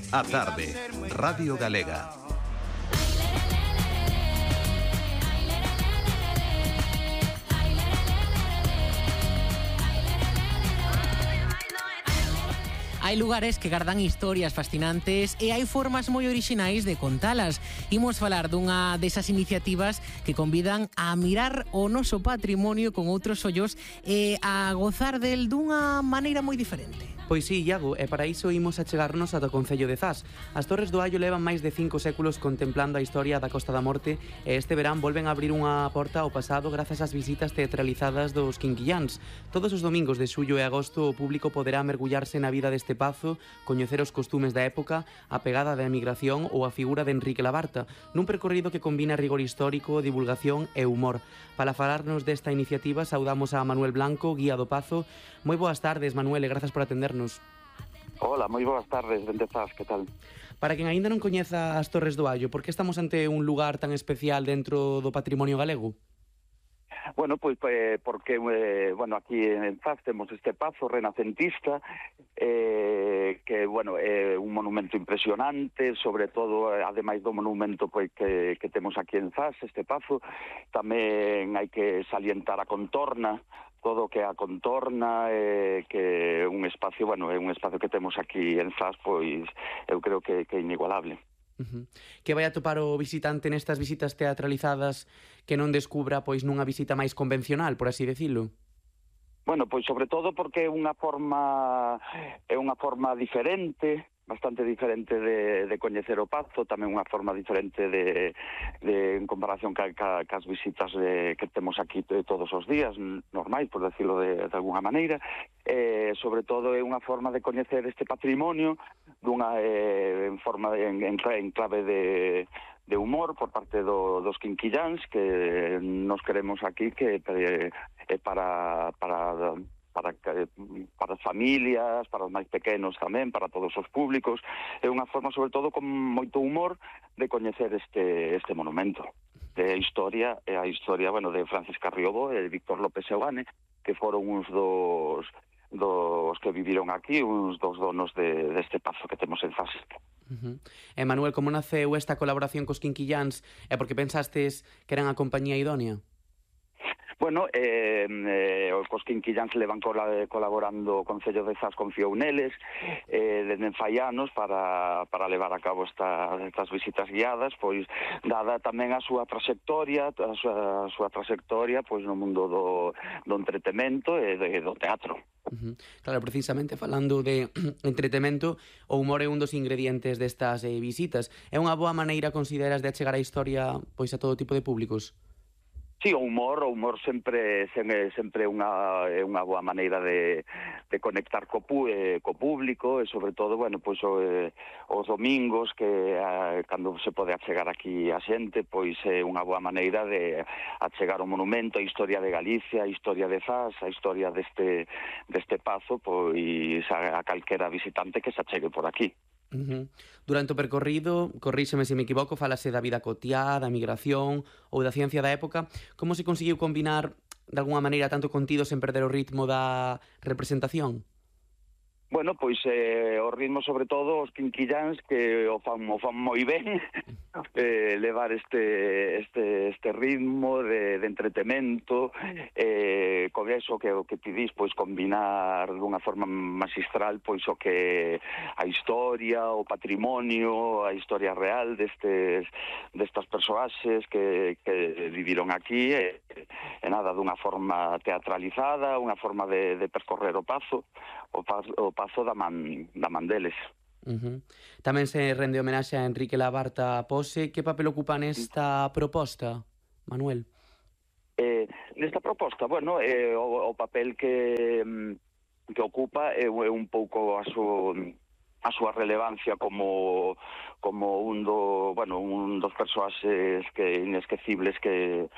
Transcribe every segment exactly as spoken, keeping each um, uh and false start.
A tarde, Radio Galega. Hai lugares que gardan historias fascinantes e hai formas moi orixinais de contalas. Imos falar dunha desas iniciativas que convidan a mirar o noso patrimonio con outros ollos e a gozar del dunha maneira moi diferente. Pois sí, Iago, e para iso imos a chegarnos ata o Concello de Zas. As Torres do Allo levan máis de cinco séculos contemplando a historia da Costa da Morte e este verán volven a abrir unha porta ao pasado grazas ás visitas teatralizadas dos quinquilláns. Todos os domingos de xullo e agosto o público poderá mergullarse na vida deste pazo, coñecer os costumes da época, a pegada da emigración ou a figura de Enrique Labarta, nun percorrido que combina rigor histórico, divulgación e humor. Para falarnos desta iniciativa saudamos a Manuel Blanco, guía do Pazo. Moi boas tardes, Manuel, e grazas por atendernos. Hola, moi boas tardes, dende Zas, que tal? Para quen aínda non coñeza as Torres do Allo, por que estamos ante un lugar tan especial dentro do patrimonio galego? Bueno, pois pues, porque, eh, bueno, aquí en Zas temos este pazo renacentista, eh, que, bueno, é un monumento impresionante, sobre todo, ademais do monumento pois, que, que temos aquí en Zas, este pazo, tamén hai que salientar a contorna, todo o que a contorna, eh, que é un espacio, bueno, é un espacio que temos aquí en Zas, pois, eu creo que, que é inigualable. Uh-huh. Que vai atopar o visitante nestas visitas teatralizadas que non descubra pois nunha visita máis convencional, por así decirlo? Bueno, pois sobre todo porque é unha forma é unha forma diferente, bastante diferente de, de coñecer o Pazo, tamén unha forma diferente de, de en comparación ca, ca, cas visitas de, que temos aquí todos os días, normais, por decirlo de, de alguna maneira. Eh, sobre todo é unha forma de coñecer este patrimonio dunha eh, en forma de, en, en clave de, de humor por parte do, dos quinquilláns que nos queremos aquí que é eh, para para para para as familias, para os máis pequenos tamén, para todos os públicos. É unha forma, sobre todo, con moito humor de coñecer este este monumento. De historia, é a historia, bueno, de Francis Carriobo e de Víctor López Seoane, que foron uns dos dos que viviron aquí, uns dos donos de, deste pazo que temos en Zas. Uh-huh. E Manuel, como naceu esta colaboración cos quinquilláns? É porque pensastes que eran a compañía idónea? Bueno, eh, eh, cos quinquilláns levan colaborando o Concello de Zas confiou neles eh, dende fai anos para, para levar a cabo esta, estas visitas guiadas, pois dada tamén a súa trayectoria, a súa, a súa trayectoria pois no mundo do, do entretemento e de, do teatro. Uh-huh. Claro, precisamente falando de entretemento, o humor é un dos ingredientes destas eh, visitas. É unha boa maneira, consideras, de achegar a historia pois a todo tipo de públicos? Sí, o humor, o humor sempre sempre, sempre unha é unha boa maneira de, de conectar co, eh, co público e sobre todo, bueno, pois o, eh, os domingos que eh, cando se pode achegar aquí a xente, pois é unha boa maneira de achegar o monumento, a historia de Galicia, a historia de Zas, a historia deste deste pazo, pois a, a calquera visitante que se achegue por aquí. Uh-huh. Durante o percorrido, corríxeme se me equivoco, falase da vida cotiá, da migración ou da ciencia da época. Como se conseguiu combinar de alguna maneira tanto contido sen perder o ritmo da representación? Bueno, pois eh, o ritmo sobre todo os quinquilláns que o fan, o fan moi ben eh, levar este este este ritmo de, de entretemento eh, con eso que o que ti dis, pois combinar dunha forma magistral pois o que a historia, o patrimonio, a historia real destes destas persoaxes que, que viviron aquí e, e nada, dunha forma teatralizada, unha forma de, de percorrer o pazo o pazo, o pazo da man, da man deles. Uh-huh. Tamén se rende homenaxe a Enrique Labarta Pose. Que papel ocupa nesta proposta, Manuel? Eh, nesta proposta, bueno, eh, o, o papel que, que ocupa é, é un pouco a súa a súa relevancia como como un do, bueno, un dos persoaxes que inesquecibles que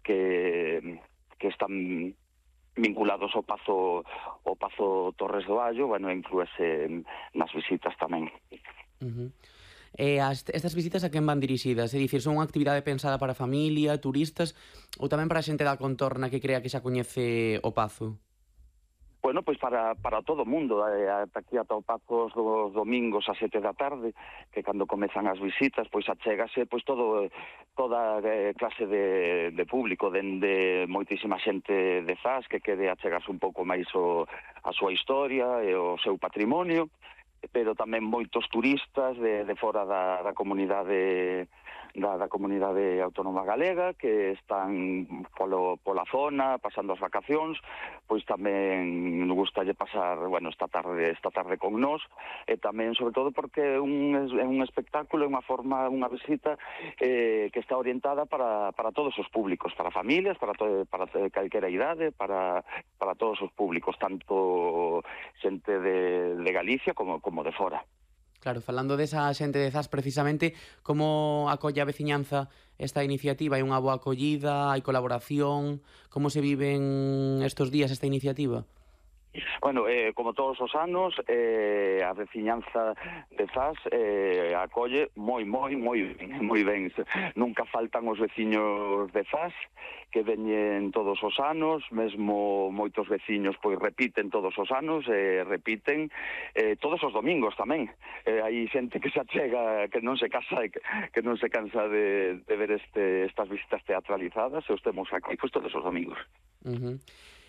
que que están vinculados ao Pazo ao Pazo Torres do Allo, bueno, inclúese nas visitas tamén. Uh-huh. E as, estas visitas a quen van dirixidas? É dicir, son unha actividade pensada para a familia, turistas ou tamén para a xente da contorna que crea que xa coñece o Pazo? Bueno, bueno, pois para, para todo o mundo, eh, ata aquí ata o Pazo os domingos a sete da tarde, que cando comezan as visitas, pois achégase pois todo toda eh, clase de, de público, dende moitísima xente de Zas que quede achegarse un pouco máis o, a súa historia e o seu patrimonio, pero tamén moitos turistas de, de fora da, da comunidade da, da comunidade autónoma galega que están polo, pola zona, pasando as vacacións, pois tamén nos gustalle pasar, bueno, esta tarde esta tarde con nós, e tamén, sobre todo, porque é un, é un espectáculo, é unha forma, unha visita eh, que está orientada para, para todos os públicos, para familias, para, to, para calquera idade, para, para todos os públicos, tanto xente de, de Galicia como, como de fora. Claro, falando desa xente de Zas precisamente, como acolle a veciñanza esta iniciativa? Hai unha boa acollida, hai colaboración, como se viven estos días esta iniciativa? Bueno, eh, como todos os anos, eh, a veciñanza de Zas eh, acolle moi, moi, moi ben, moi ben. Nunca faltan os veciños de Zas que veñen todos os anos, mesmo moitos veciños pois repiten todos os anos, eh, repiten eh, todos os domingos tamén. Eh, hai xente que se achega, que non se casa, que, que non se cansa de, de ver este, estas visitas teatralizadas, e os temos aquí pois todos os domingos. Uh-huh.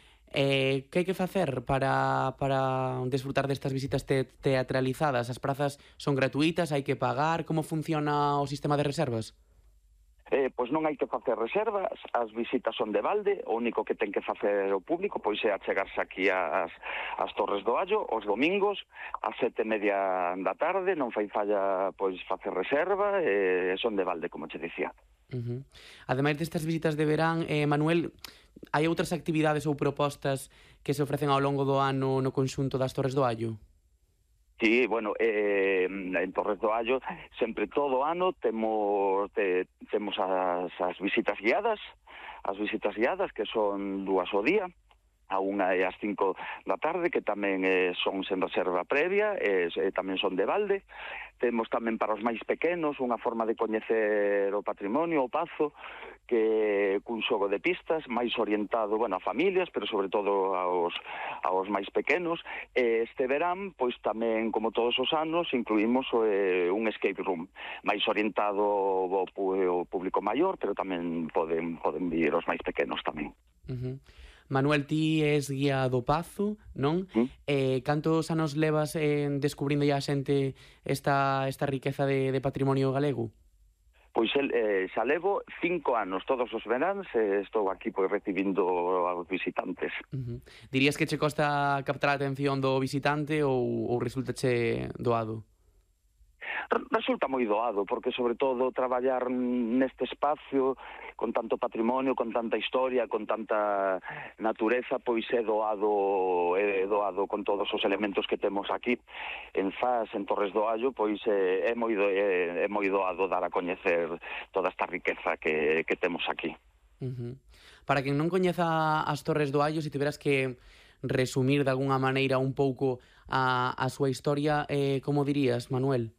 Eh, que hai que facer para, para desfrutar destas visitas te teatralizadas? As prazas son gratuitas, hai que pagar? Como funciona o sistema de reservas? Eh, pois non hai que facer reservas, as visitas son de balde, o único que ten que facer o público pois é achegarse aquí ás, ás Torres do Allo os domingos ás sete e media da tarde, non fai falla pois facer reserva, e eh, son de balde, como che dicía. Uh-huh. Ademais destas visitas de verán, eh, Manuel, hai outras actividades ou propostas que se ofrecen ao longo do ano no conxunto das Torres do Allo? Sí, bueno, eh, en Torres do Allo sempre todo o ano temos te, temos as, as visitas guiadas, as visitas guiadas que son dúas ao día, a unha e ás cinco da tarde, que tamén eh, son sen reserva previa, e eh, tamén son de balde. Temos tamén para os máis pequenos unha forma de coñecer o patrimonio, o Pazo, que cun xogo de pistas máis orientado, bueno, a familias, pero sobre todo aos, aos máis pequenos. E este verán, pois tamén, como todos os anos, incluímos eh, un escape room máis orientado ao, ao público maior, pero tamén poden, poden vir os máis pequenos tamén. Uh-huh. Manuel, ti és guía do Pazo, non? ¿Mm? Eh, cantos anos levas eh, descubrindo ya a xente esta, esta riqueza de, de patrimonio galego? Pois el, eh, xa levo cinco anos, todos os veráns, e eh, estou aquí pois recibindo aos visitantes. Uh-huh. Dirías que che costa captar a atención do visitante ou, ou resulta che doado? Resulta moi doado, porque sobre todo traballar neste espacio con tanto patrimonio, con tanta historia, con tanta natureza, pois é doado, é doado con todos os elementos que temos aquí en Zas, en Torres do Allo, pois é, é, moi, do, é, é moi doado dar a coñecer toda esta riqueza que, que temos aquí. Uh-huh. Para quen non coñeza as Torres do Allo, se tiveras que resumir de alguna maneira un pouco a, a súa historia, eh, como dirías, Manuel?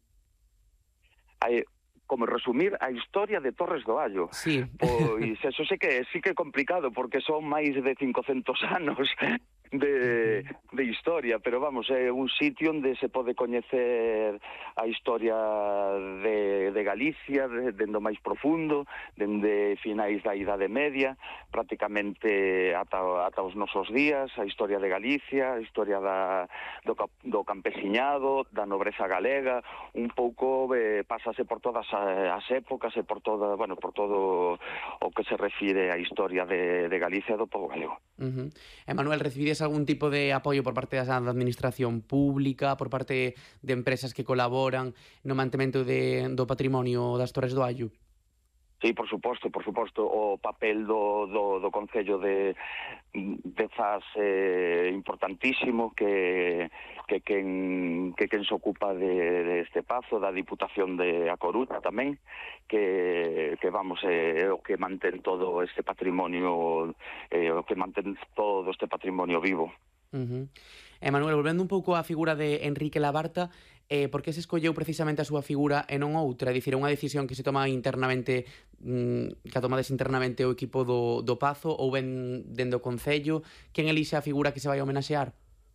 Hai, como resumir a historia de Torres do Allo. Sí. Pois eso sí que sí que é complicado, porque son máis de cincocentos anos de, de historia, pero vamos, é un sitio onde se pode coñecer a historia de, de Galicia, dende o máis profundo, dende finais da Idade Media, prácticamente ata, ata os nosos días, a historia de Galicia, a historia da, do, do campesiñado, da nobreza galega, un pouco eh, pásase por todas as épocas e por toda, bueno, por todo o que se refire á historia de, de Galicia e do povo galego. Uh-huh. Emanuel, recibides algún tipo de apoio por parte da administración pública, por parte de empresas que colaboran no mantemento de, do patrimonio das Torres do Allo? Sí, por suposto, por suposto, o papel do, do, do Concello de, de Zas é eh, importantísimo, que, que, quen, que quen se ocupa de, de este Pazo, da Diputación de A Coruña tamén, que, que vamos, é eh, o que mantén todo este patrimonio, eh, o que mantén todo este patrimonio vivo. Uh-huh. Emanuel, volvendo un pouco á figura de Enrique Labarta, eh, por que se escolleu precisamente a súa figura e non outra? É dicir, unha decisión que se toma internamente, mmm, que a tomades internamente o equipo do, do Pazo, ou ben dende o Concello? Quen elixe a figura que se vai homenaxear?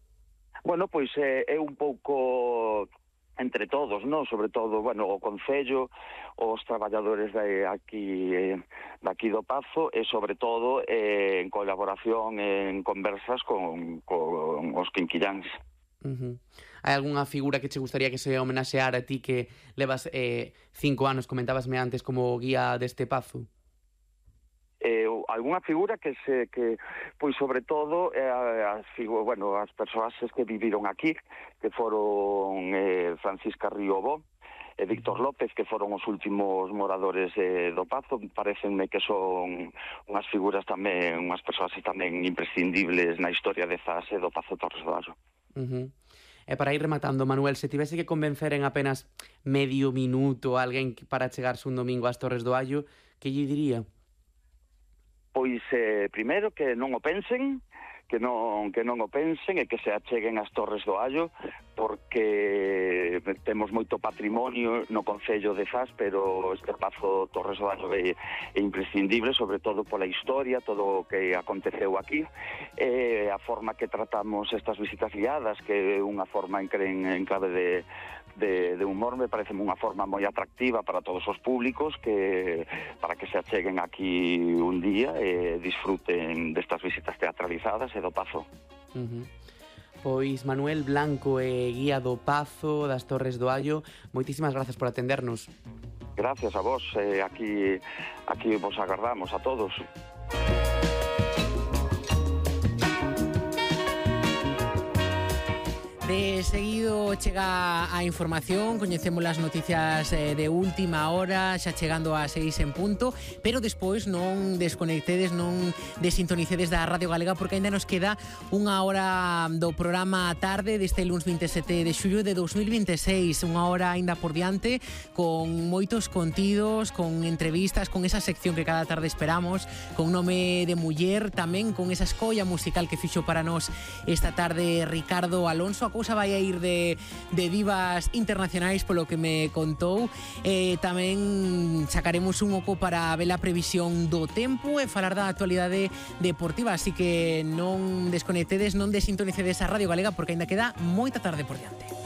Bueno, pois é, é un pouco entre todos, non? Sobre todo, bueno, o Concello, os traballadores de aquí, eh, de aquí do Pazo, e sobre todo eh, en colaboración, en conversas con, con os quinquilláns. Uh-huh. Hai algunha figura que che gustaría que se homenaxeara a ti que levas eh, cinco anos, comentábasme antes, como guía deste Pazo? Eh, algunha figura que se que pois sobre todo eh, as figu, bueno, as persoas que viviron aquí, que foron eh, Francisca Riobó e Víctor López, que foron os últimos moradores eh, do Pazo. Parecenme que son unhas figuras tamén, unhas persoas tamén imprescindibles na historia de Zas e do Pazo Torres do Allo. Uh-huh. E para ir rematando, Manuel, se tivese que convencer en apenas medio minuto a alguén para chegarse un domingo ás Torres do Allo, que lle diría? Pois, eh, primeiro, que non o pensen, que non, que non o pensen e que se acheguen ás Torres do Allo, porque temos moito patrimonio no Concello de Zas, pero este Pazo Torres do Allo é, é imprescindible, sobre todo pola historia, todo o que aconteceu aquí, e a forma que tratamos estas visitas guiadas, que é unha forma en, en clave de De, de humor, me parece unha forma moi atractiva para todos os públicos, que para que se acheguen aquí un día e disfruten destas visitas teatralizadas e do Pazo. Uh-huh. Pois Manuel Blanco é guía do Pazo das Torres do Allo. Moitísimas grazas por atendernos. Gracias a vos, eh, aquí, aquí vos agardamos a todos. De seguido chega a información, coñecemos as noticias eh, de última hora, xa chegando a seis en punto, pero despois non desconectedes, non desintonicedes da Radio Galega, porque ainda nos queda unha hora do programa a tarde deste luns vinte e sete de xullo de dos mil vinte e seis, unha hora ainda por diante, con moitos contidos, con entrevistas, con esa sección que cada tarde esperamos, con nome de muller, tamén con esa escolla musical que fixo para nós esta tarde Ricardo Alonso. A cousa vai a ir de, de divas internacionais polo que me contou. Eh, tamén sacaremos un oco para ver a previsión do tempo e falar da actualidade deportiva, así que non desconectedes, non desintonicedes a Radio Galega, porque ainda queda moita tarde por diante.